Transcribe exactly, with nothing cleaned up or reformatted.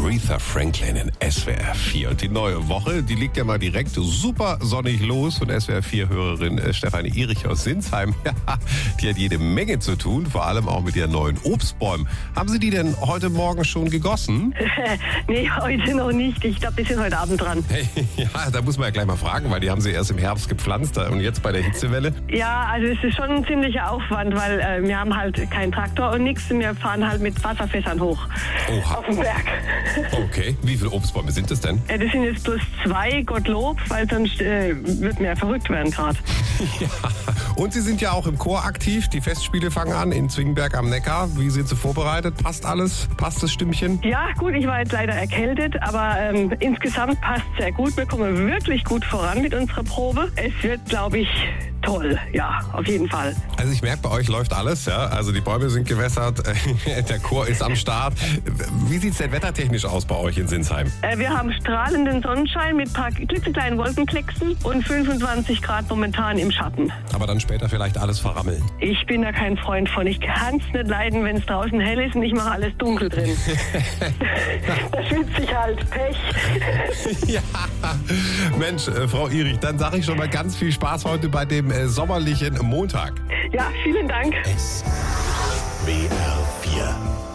Aretha Franklin in S W R vier. Und die neue Woche, die liegt ja mal direkt super sonnig los. Und S W R vier-Hörerin Stefanie Irich aus Sinsheim, ja, die hat jede Menge zu tun, vor allem auch mit ihren neuen Obstbäumen. Haben Sie die denn heute Morgen schon gegossen? Nee, heute noch nicht. Ich glaube, wir sind heute Abend dran. Hey, ja, da muss man ja gleich mal fragen, weil die haben sie erst im Herbst gepflanzt und jetzt bei der Hitzewelle. Ja, also es ist schon ein ziemlicher Aufwand, weil äh, wir haben halt keinen Traktor und nichts. Wir fahren halt mit Wasserfässern hoch. Oha. Auf den Berg. Okay, wie viele Obstbäume sind das denn? Äh, das sind jetzt bloß zwei, Gottlob, weil sonst äh, wird mir verrückt werden gerade. Ja, und Sie sind ja auch im Chor aktiv. Die Festspiele fangen an in Zwingenberg am Neckar. Wie sind Sie vorbereitet? Passt alles? Passt das Stimmchen? Ja, gut, ich war jetzt leider erkältet, aber ähm, insgesamt passt sehr gut. Wir kommen wirklich gut voran mit unserer Probe. Es wird, glaube ich, toll. Ja, auf jeden Fall. Also ich merke, bei euch läuft alles. Ja? Also die Bäume sind gewässert, der Chor ist am Start. Wie sieht es denn wettertechnisch aus bei euch in Sinsheim? Äh, wir haben strahlenden Sonnenschein mit ein paar klitzekleinen Wolkenklecksen und fünfundzwanzig Grad momentan im Schatten. Aber dann später vielleicht alles verrammeln. Ich bin da kein Freund von. Ich kann es nicht leiden, wenn es draußen hell ist und ich mache alles dunkel drin. Da schwitze ich halt. Pech. Ja, Mensch, äh, Frau Irich, dann sage ich schon mal ganz viel Spaß heute bei dem äh, sommerlichen Montag. Ja, vielen Dank. S W R vier